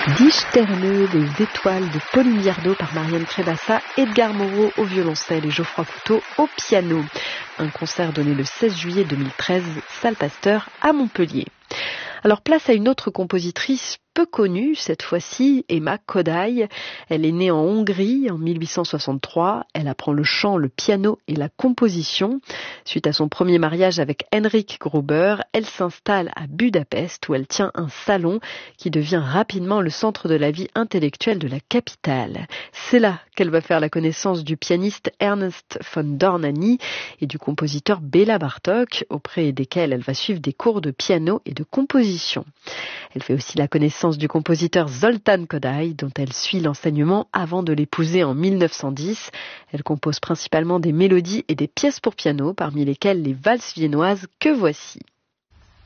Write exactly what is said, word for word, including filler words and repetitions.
Die Sterne, les étoiles de Pauline Viardot par Marianne Crébassa, Edgar Moreau au violoncelle et Geoffroy Couteau au piano. Un concert donné le seize juillet deux mille treize, salle Pasteur à Montpellier. Alors place à une autre compositrice peu connue, cette fois-ci, Emma Kodály. Elle est née en Hongrie en mille huit cent soixante-trois. Elle apprend le chant, le piano et la composition. Suite à son premier mariage avec Henrik Gruber, elle s'installe à Budapest où elle tient un salon qui devient rapidement le centre de la vie intellectuelle de la capitale. C'est là qu'elle va faire la connaissance du pianiste Ernst von Dohnanyi et du compositeur Béla Bartók, auprès desquels elle va suivre des cours de piano et de composition. Elle fait aussi la connaissance du compositeur Zoltán Kodály, dont elle suit l'enseignement avant de l'épouser en mille neuf cent dix. Elle compose principalement des mélodies et des pièces pour piano, parmi lesquelles les valses viennoises que voici.